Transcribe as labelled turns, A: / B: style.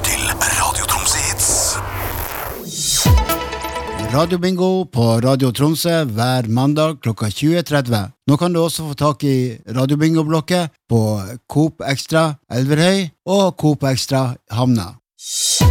A: til Radio Tromsø Hits.
B: Radio Bingo på Radio Tromsø hver mandag klokka 20.30. Nå kan du også få tak i Radio Bingo-blokket på Coop Extra Elverhøy og Coop Extra Hamna.